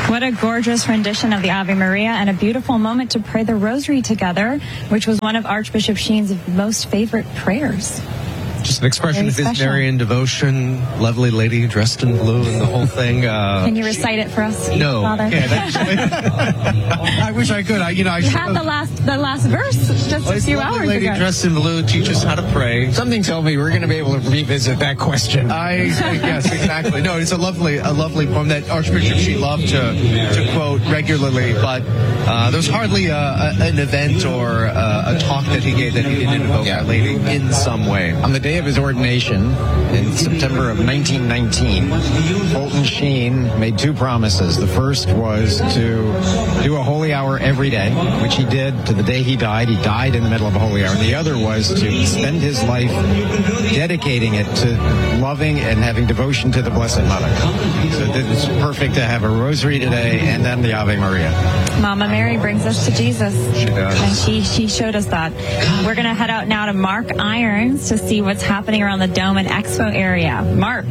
What a gorgeous rendition of the Ave Maria and a beautiful moment to pray the rosary together, which was one of Archbishop Sheen's most favorite prayers. Just an expression of his Marian devotion, lovely lady dressed in blue and the whole thing. Can you recite it for us, No. Father? I wish I could. You had the last verse just a few hours ago. Lady dressed in blue teaches how to pray. Something told me we're going to be able to revisit that question. Yes, exactly. No, it's a lovely poem that Archbishop Sheen loved to quote regularly, but there was hardly an event or a talk that he gave that he didn't invoke Our Lady in some way. On the day of his ordination in September of 1919, Fulton Sheen made two promises. The first was to do a holy hour every day, which he did to the day he died. He died in the middle of a holy hour. And the other was to spend his life dedicating it to loving and having devotion to the Blessed Mother. So it's perfect to have a rosary today and then the Ave Maria. Mama Mary brings us to Jesus. She does. And she showed us that. We're going to head out now to Mark Irons to see what's happening around the Dome and Expo area. Mark.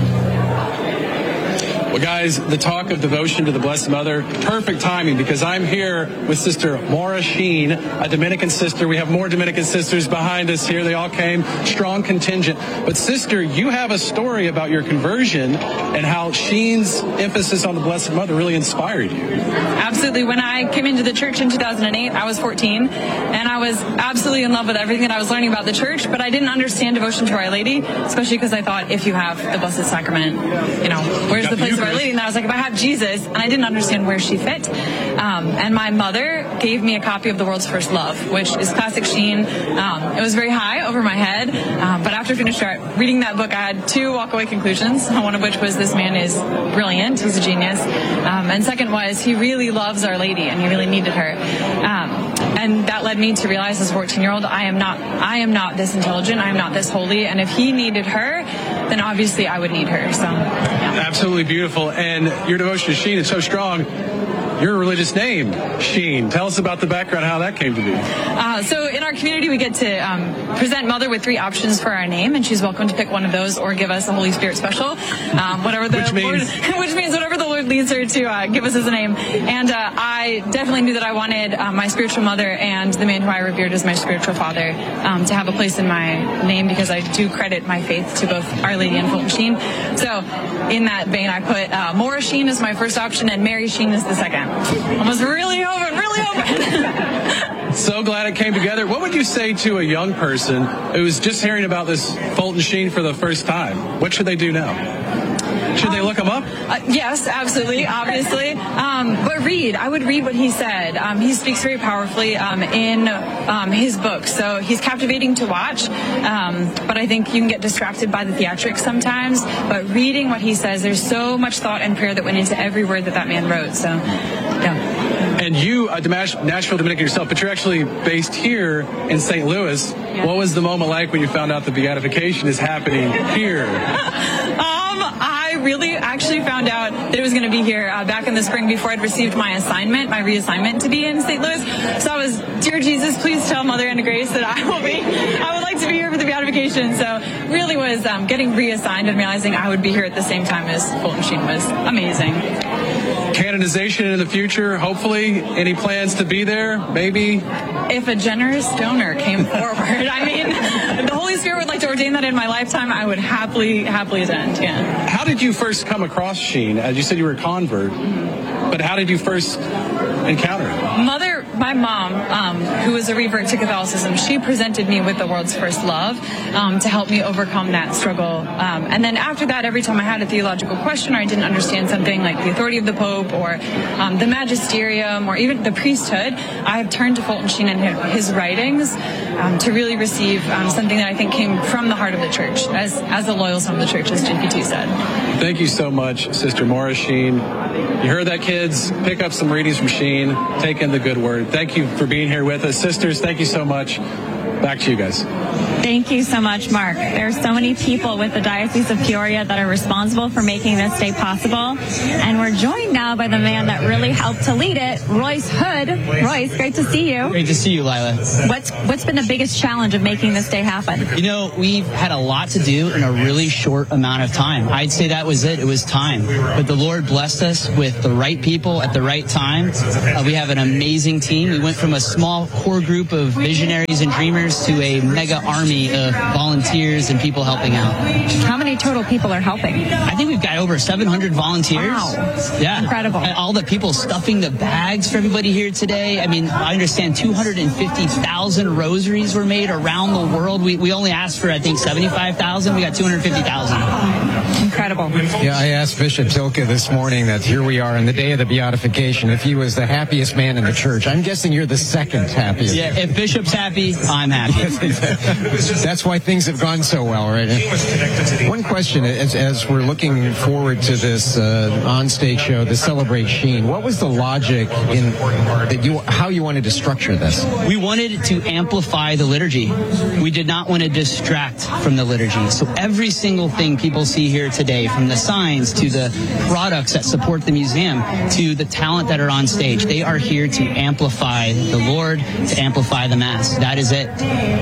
Well, guys, the talk of devotion to the Blessed Mother, perfect timing because I'm here with Sister Maura Sheen, a Dominican sister. We have more Dominican sisters behind us here. They all came, strong contingent. But sister, you have a story about your conversion and how Sheen's emphasis on the Blessed Mother really inspired you. Absolutely. When I came into the church in 2008, I was 14, and I was absolutely in love with everything that I was learning about the church, but I didn't understand devotion to Our Lady, especially because I thought if you have the Blessed Sacrament, where's the place of Our Lady? And I was like, if I have Jesus, and I didn't understand where she fit. And my mother gave me a copy of The World's First Love, which is classic Sheen. It was very high over my head, but after reading that book, I had two walk-away conclusions, one of which was this man is brilliant, he's a genius, and second was he really loves Our Lady, and he really needed her. And that led me to realize as a 14-year-old, I am not this intelligent, I am not this holy, and if he needed her, then obviously I would need her. So, yeah. Absolutely beautiful. And your devotion to Sheen is so strong. Your religious name, Sheen. Tell us about the background, how that came to be. So in our community, we get to present Mother with three options for our name, and she's welcome to pick one of those or give us a Holy Spirit special, which means whatever the Lord leads her to give us as a name. And I definitely knew that I wanted my spiritual mother and the man who I revered as my spiritual father to have a place in my name because I do credit my faith to both Our Lady and Fulton Sheen. So in that vein, I put Maura Sheen as my first option and Mary Sheen as the second. I was really hoping. So glad it came together. What would you say to a young person who's just hearing about this Fulton Sheen for the first time? What should they do now? Should they look him up? Yes, absolutely, obviously. But read. I would read what he said. He speaks very powerfully in his book. So he's captivating to watch, but I think you can get distracted by the theatrics sometimes. But reading what he says, there's so much thought and prayer that went into every word that man wrote. So, yeah. And you, Nashville Dominican yourself, but you're actually based here in St. Louis. Yeah. What was the moment like when you found out the beatification is happening here? I really actually found out that it was going to be here back in the spring before I'd received my reassignment to be in St. Louis. So I was, dear Jesus, please tell Mother Anna Grace that I would like to be here for the beatification. So really was getting reassigned and realizing I would be here at the same time as Fulton Sheen was amazing. Canonization in the future, hopefully. Any plans to be there? Maybe? If a generous donor came forward, I mean, if the Holy Spirit would like to ordain that in my lifetime, I would happily attend, yeah. How did you first come across Sheen? As you said, you were a convert, but how did you first encounter it? My mom, who was a revert to Catholicism, she presented me with The World's First Love to help me overcome that struggle. And then after that, every time I had a theological question or I didn't understand something like the authority of the Pope or the magisterium or even the priesthood, I have turned to Fulton Sheen and his writings to really receive something that I think came from the heart of the church, as a loyal son of the church, as JPT said. Thank you so much, Sister Maura Sheen. You heard that, kids. Pick up some readings from Sheen. Take in the good word. Thank you for being here with us. Sisters, thank you so much. Back to you guys. Thank you so much, Mark. There are so many people with the Diocese of Peoria that are responsible for making this day possible. And we're joined now by the man that really helped to lead it, Royce Hood. Royce, great to see you. Great to see you, Lila. What's been the biggest challenge of making this day happen? You know, we've had a lot to do in a really short amount of time. I'd say that was it. It was time. But the Lord blessed us with the right people at the right time. We have an amazing team. We went from a small core group of visionaries and dreamers to a mega army of volunteers and people helping out. How many total people are helping? I think we've got over 700 volunteers. Wow. Yeah. Incredible. And all the people stuffing the bags for everybody here today. I mean, I understand 250,000 rosaries were made around the world. We only asked for, I think, 75,000. We got 250,000. Incredible. Yeah, I asked Bishop Tilke this morning that here we are on the day of the beatification, if he was the happiest man in the church. I'm guessing you're the second happiest. Yeah, if Bishop's happy, I'm happy. That's why things have gone so well, right? One question, as we're looking forward to this on-stage show, the Celebrate Sheen, what was the logic in how you wanted to structure this? We wanted to amplify the liturgy. We did not want to distract from the liturgy. So every single thing people see here today, from the signs to the products that support the museum to the talent that are on stage, they are here to amplify the Lord, to amplify the Mass. That is it.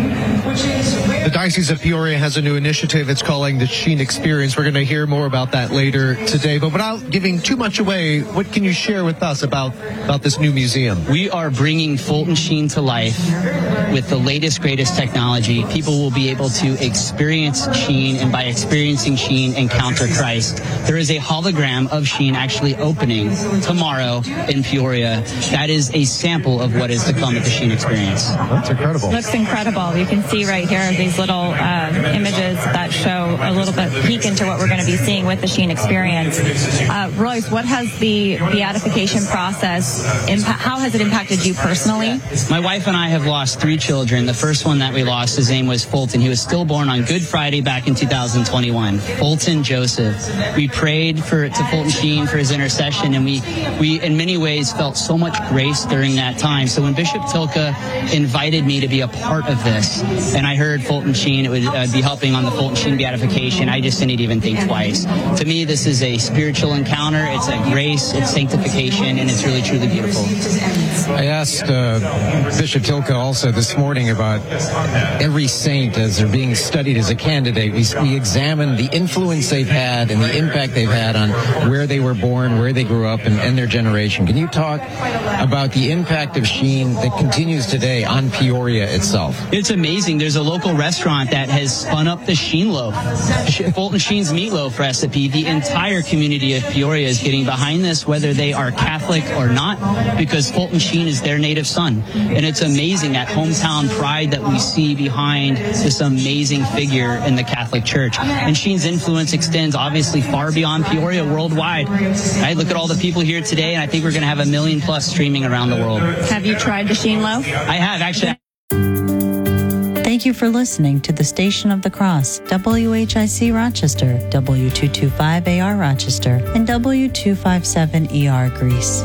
The Diocese of Peoria has a new initiative it's calling the Sheen Experience. We're going to hear more about that later today. But without giving too much away, what can you share with us about this new museum? We are bringing Fulton Sheen to life with the latest, greatest technology. People will be able to experience Sheen, and by experiencing Sheen, encounter Christ. There is a hologram of Sheen actually opening tomorrow in Peoria. That is a sample of what is to come at the Sheen Experience. That's incredible. Looks incredible. You can see right here these little images that show a little bit peek into what we're going to be seeing with the Sheen Experience. Royce, what has the beatification process, how has it impacted you personally? My wife and I have lost 3 children. The first one that we lost, his name was Fulton. He was stillborn on Good Friday back in 2021. Fulton Joseph. We prayed to Fulton Sheen for his intercession, and we in many ways felt so much grace during that time. So when Bishop Tilke invited me to be a part of this, and I heard Fulton Sheen, it would be helping on the Fulton Sheen beatification, I just didn't even think twice. To me, this is a spiritual encounter. It's a grace, it's sanctification, and it's really, truly beautiful. I asked Bishop Tilke also this morning about every saint as they're being studied as a candidate. We examined the influence they've had and the impact they've had on where they were born, where they grew up, and their generation. Can you talk about the impact of Sheen that continues today on Peoria itself? It's amazing. There's a local restaurant that has spun up the Sheen loaf, Fulton Sheen's meatloaf recipe. The entire community of Peoria is getting behind this, whether they are Catholic or not, because Fulton Sheen is their native son. And it's amazing that hometown pride that we see behind this amazing figure in the Catholic Church. And Sheen's influence extends obviously far beyond Peoria, worldwide. I look at all the people here today, and I think we're going to have 1 million+ streaming around the world. Have you tried the Sheen loaf? I have, actually. Thank you for listening to the Station of the Cross, WHIC Rochester, W225AR Rochester, and W257ER Greece.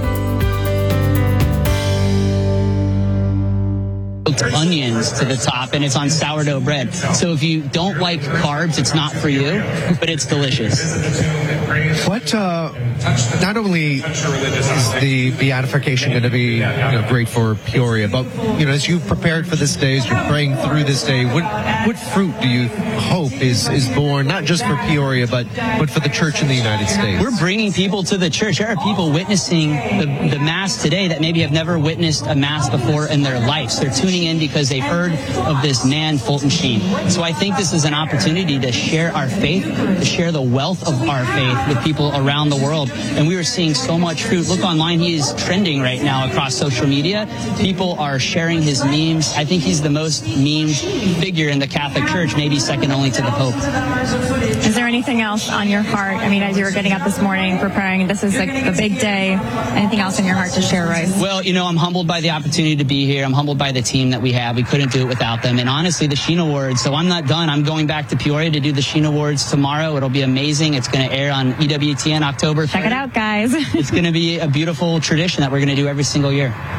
Onions to the top, and it's on sourdough bread. So if you don't like carbs, it's not for you, but it's delicious. What, not only is the beatification going to be great for Peoria, but as you've prepared for this day, as you're praying through this day, what fruit do you hope is born, not just for Peoria, but for the church in the United States? We're bringing people to the church. There are people witnessing the Mass today that maybe have never witnessed a Mass before in their lives. They're tuning in because they've heard of this man, Fulton Sheen. So I think this is an opportunity to share our faith, to share the wealth of our faith with people around the world. And we are seeing so much fruit. Look online, he is trending right now across social media. People are sharing his memes. I think he's the most memed figure in the Catholic Church, maybe second only to the Pope. Is there anything else on your heart? I mean, as you were getting up this morning preparing, this is like the big day. Anything else in your heart to share, Royce? Well, I'm humbled by the opportunity to be here. I'm humbled by the team that we have. We couldn't do it without them. And honestly, the Sheen Awards. So I'm not done. I'm going back to Peoria to do the Sheen Awards tomorrow. It'll be amazing. It's going to air on EWTN October 3rd. Check it out, guys. It's going to be a beautiful tradition that we're going to do every single year.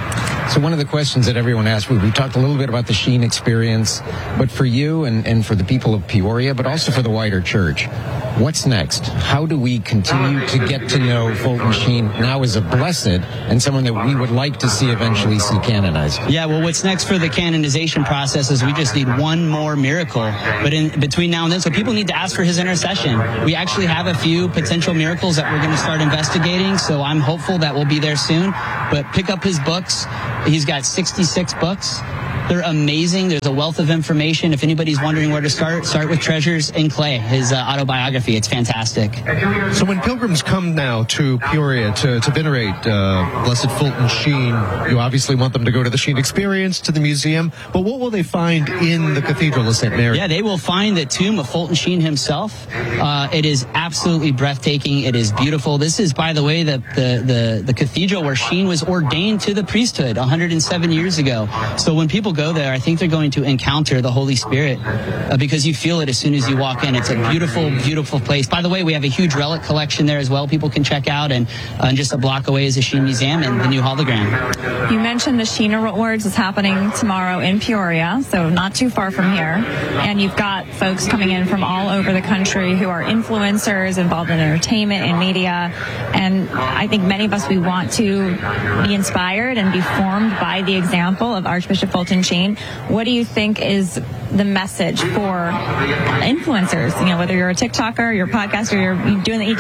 So one of the questions that everyone asked, we talked a little bit about the Sheen experience, but for you and for the people of Peoria, but also for the wider church, what's next? How do we continue to get to know Fulton Sheen now as a blessed and someone that we would like to see eventually see canonized? Yeah, well, what's next for the canonization process is we just need one more miracle. But in between now and then, so people need to ask for his intercession. We actually have a few potential miracles that we're going to start investigating, so I'm hopeful that we'll be there soon. But pick up his books. He's got 66 books. They're amazing. There's a wealth of information. If anybody's wondering where to start with Treasures in Clay, his autobiography. It's fantastic. So when pilgrims come now to Peoria to venerate Blessed Fulton Sheen, you obviously want them to go to the Sheen Experience, to the museum, but what will they find in the Cathedral of St. Mary? Yeah, they will find the tomb of Fulton Sheen himself. It is absolutely breathtaking. It is beautiful. This is, by the way, the cathedral where Sheen was ordained to the priesthood 107 years ago. So when people go there, I think they're going to encounter the Holy Spirit because you feel it as soon as you walk in. It's a beautiful, beautiful place. By the way, we have a huge relic collection there as well. People can check out, and just a block away is the Sheen Museum and the new hologram. You mentioned the Sheen Awards is happening tomorrow in Peoria, so not too far from here. And you've got folks coming in from all over the country who are influencers involved in entertainment and media. And I think many of us, we want to be inspired and be formed by the example of Archbishop Fulton Sheen. What do you think is the message for influencers? You know, whether you're a TikToker, you're a podcaster, you're doing the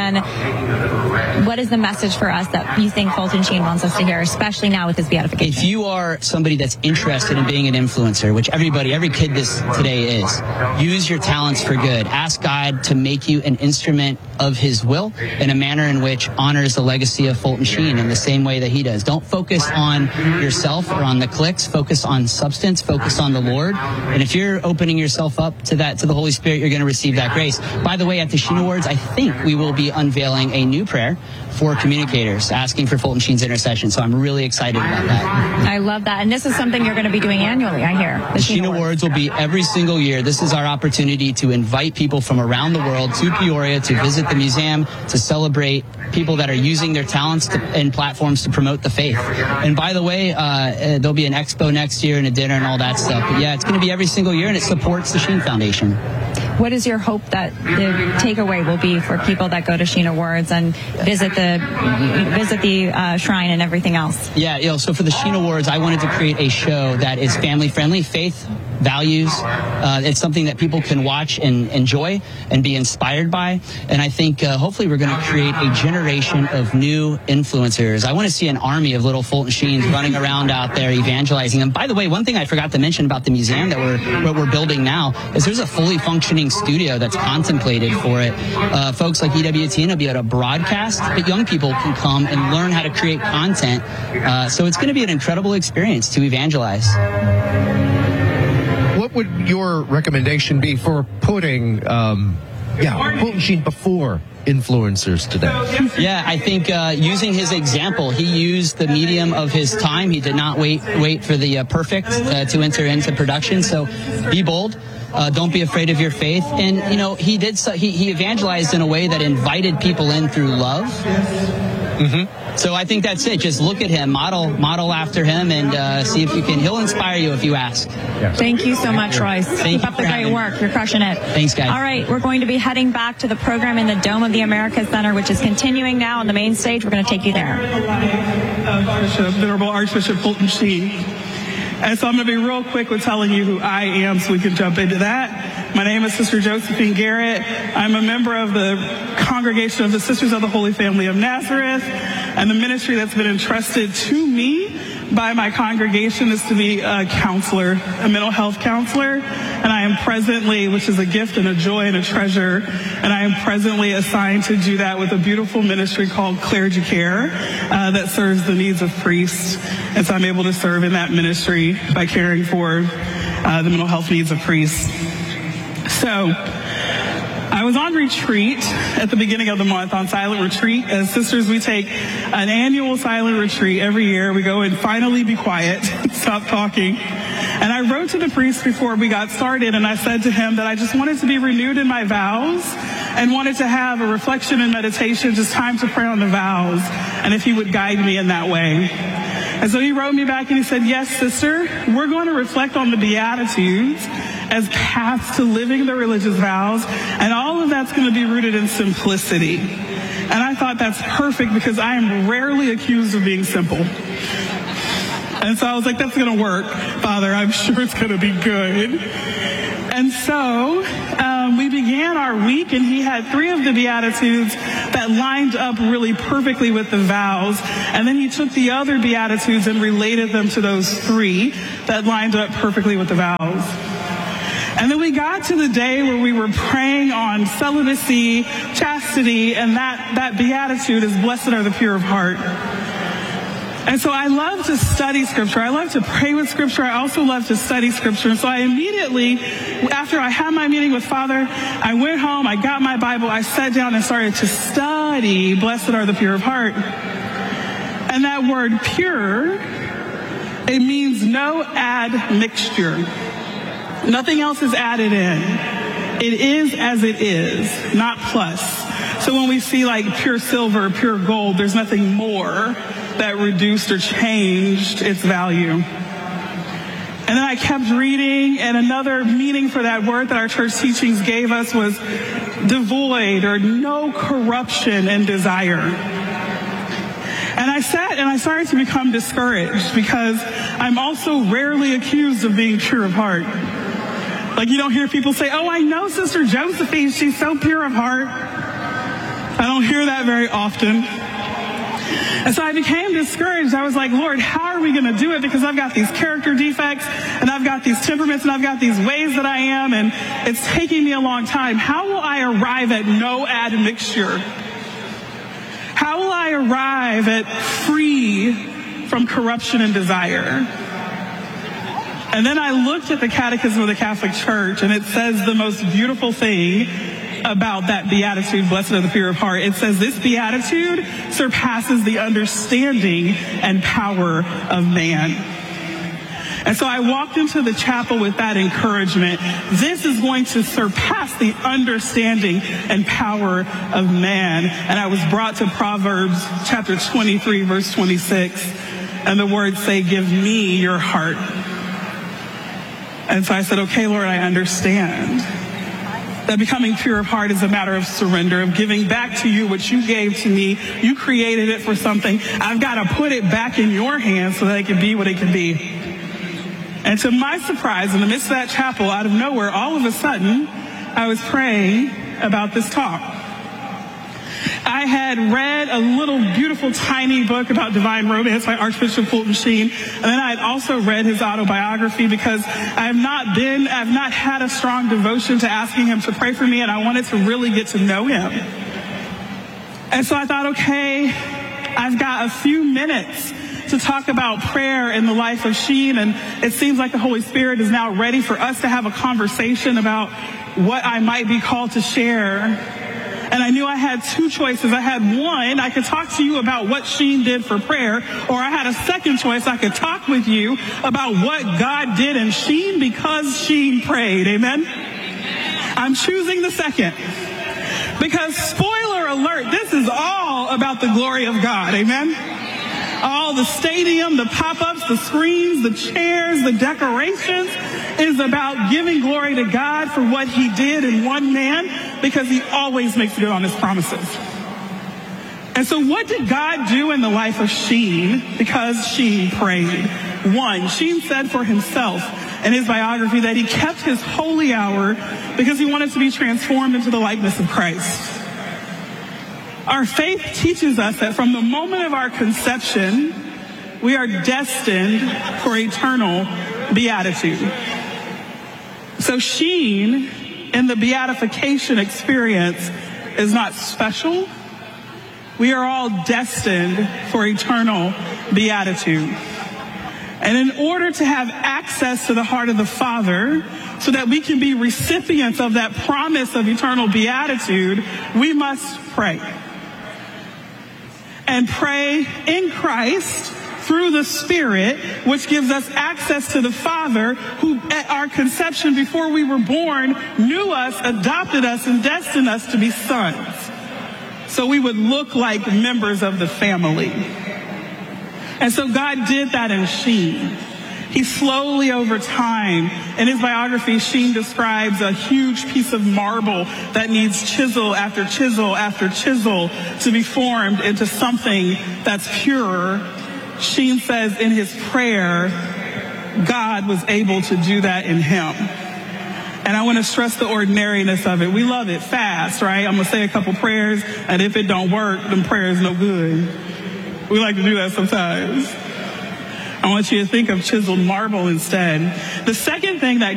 EWTN, what is the message for us that you think Fulton Sheen wants us to hear, especially now with his beatification? If you are somebody that's interested in being an influencer, which every kid today is, use your talents for good. Ask God to make you an instrument of his will in a manner in which honors the legacy of Fulton Sheen in the same way that he does. Don't focus on yourself or on the clicks. Focus on substance. Focus on the Lord. And if you're opening yourself up to that, to the Holy Spirit, you're going to receive that grace. By the way, at the Sheen Awards, I think we will be unveiling a new prayer for communicators, asking for Fulton Sheen's intercession. So I'm really excited about that. I love that. And this is something you're going to be doing annually, I hear. The Sheen Awards will be every single year. This is our opportunity to invite people from around the world to Peoria to visit the museum, to celebrate people that are using their talents and platforms to promote the faith. And by the way, there'll be an expo next year and a dinner and all that stuff. But yeah, it's going to be every single year, and it supports the Sheen Foundation. What is your hope that the takeaway will be for people that go to Sheen Awards and visit the shrine and everything else? Yeah, so for the Sheen Awards, I wanted to create a show that is family-friendly, faith, values. It's something that people can watch and enjoy and be inspired by. And I think hopefully we're going to create a generation of new influencers. I want to see an army of little Fulton Sheens running around out there evangelizing. And by the way, one thing I forgot to mention about the museum that we're building now is there's a fully functioning studio that's contemplated for it. Folks like EWTN will be able to broadcast, but young people can come and learn how to create content. So it's going to be an incredible experience to evangelize. What would your recommendation be for putting Fulton Sheen before influencers today? Yeah, I think using his example, he used the medium of his time. He did not wait for the perfect to enter into production. So be bold. Don't be afraid of your faith. And, he did he evangelized in a way that invited people in through love. Mm-hmm. So I think that's it. Just look at him, model after him, and see if you can. He'll inspire you if you ask. Yes. Thank you so much, Royce. Keep up the great work. You're crushing it. Thanks, guys. All right, we're going to be heading back to the program in the Dome of the Americas Center, which is continuing now on the main stage. We're going to take you there. Venerable Archbishop Fulton Sheen. And so I'm going to be real quick with telling you who I am so we can jump into that. My name is Sister Josephine Garrett. I'm a member of the Congregation of the Sisters of the Holy Family of Nazareth, and the ministry that's been entrusted to me by my congregation is to be a counselor, a mental health counselor. And I am presently, which is a gift and a joy and a treasure, and I am presently assigned to do that with a beautiful ministry called Clergy Care that serves the needs of priests. And so I'm able to serve in that ministry by caring for the mental health needs of priests. So I was on retreat at the beginning of the month, on silent retreat. As sisters, we take an annual silent retreat every year. We go and finally be quiet, stop talking. And I wrote to the priest before we got started, and I said to him that I just wanted to be renewed in my vows and wanted to have a reflection and meditation, just time to pray on the vows, and if he would guide me in that way. And so he wrote me back and he said, yes, sister, we're going to reflect on the Beatitudes as paths to living the religious vows, and all of that's going to be rooted in simplicity. And I thought that's perfect because I am rarely accused of being simple. And so I was like, that's going to work, Father. I'm sure it's going to be good. And so we began our week, and he had 3 of the Beatitudes that lined up really perfectly with the vows. And then he took the other Beatitudes and related them to those 3 that lined up perfectly with the vows. And then we got to the day where we were praying on celibacy, chastity, and that Beatitude is blessed are the pure of heart. And so I love to study Scripture. I love to pray with Scripture. I also love to study Scripture. And so I immediately, after I had my meeting with Father, I went home, I got my Bible, I sat down and started to study Blessed are the pure of heart. And that word pure, it means no admixture. Nothing else is added in. It is as it is, not plus. So when we see like pure silver, pure gold, there's nothing more that reduced or changed its value. And then I kept reading, and another meaning for that word that our church teachings gave us was devoid or no corruption and desire. And I sat and I started to become discouraged because I'm also rarely accused of being pure of heart. Like, you don't hear people say, oh, I know Sister Josephine, she's so pure of heart. I don't hear that very often. And so I became discouraged. I was like, Lord, how are we going to do it? Because I've got these character defects, and I've got these temperaments, and I've got these ways that I am, and it's taking me a long time. How will I arrive at no admixture? How will I arrive at free from corruption and desire? And then I looked at the Catechism of the Catholic Church, and it says the most beautiful thing about that beatitude, blessed are the pure of heart. It says this beatitude surpasses the understanding and power of man. And so I walked into the chapel with that encouragement. This is going to surpass the understanding and power of man. And I was brought to Proverbs chapter 23, verse 26. And the words say, give me your heart. And so I said, okay, Lord, I understand that becoming pure of heart is a matter of surrender, of giving back to you what you gave to me. You created it for something. I've got to put it back in your hands so that it can be what it can be. And to my surprise, in the midst of that chapel, out of nowhere, all of a sudden, I was praying about this talk. I had read a little beautiful tiny book about divine romance by Archbishop Fulton Sheen, and then I had also read his autobiography because I've not had a strong devotion to asking him to pray for me, and I wanted to really get to know him. And so I thought, okay, I've got a few minutes to talk about prayer in the life of Sheen, and it seems like the Holy Spirit is now ready for us to have a conversation about what I might be called to share. And I knew I had 2 choices. I had one, I could talk to you about what Sheen did for prayer, or I had a second choice, I could talk with you about what God did in Sheen because Sheen prayed. Amen? I'm choosing the second. Because spoiler alert, this is all about the glory of God. Amen? All the stadium, the pop-ups, the screens, the chairs, the decorations is about giving glory to God for what he did in one man, because he always makes good on his promises. And so what did God do in the life of Sheen because Sheen prayed? 1, Sheen said for himself in his biography that he kept his holy hour because he wanted to be transformed into the likeness of Christ. Our faith teaches us that from the moment of our conception, we are destined for eternal beatitude. So Sheen, in the beatification experience, is not special. We are all destined for eternal beatitude. And in order to have access to the heart of the Father, so that we can be recipients of that promise of eternal beatitude, we must pray. And pray in Christ through the Spirit, which gives us access to the Father, who at our conception before we were born knew us, adopted us, and destined us to be sons. So we would look like members of the family. And so God did that in Sheen. He slowly over time, in his biography, Sheen describes a huge piece of marble that needs chisel after chisel after chisel to be formed into something that's pure. Sheen says in his prayer, God was able to do that in him. And I want to stress the ordinariness of it. We love it fast, right? I'm going to say a couple prayers, and if it don't work, then prayer is no good. We like to do that sometimes. I want you to think of chiseled marble instead. The second thing that